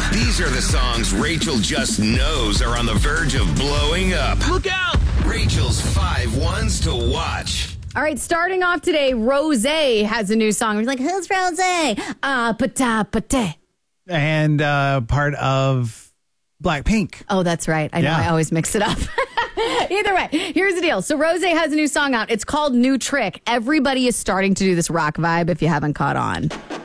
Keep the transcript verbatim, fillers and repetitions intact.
These are the songs Rachel just knows are on the verge of blowing up. Look out! Rachel's five ones to watch. All right, starting off today, Rosé has a new song. We're like, who's Rosé? Ah, pata, pate. And uh, part of Blackpink. Oh, that's right. I know. Yeah. I always mix it up. Either way, here's the deal. So Rosé has a new song out. It's called New Trick. Everybody is starting to do this rock vibe if you haven't caught on.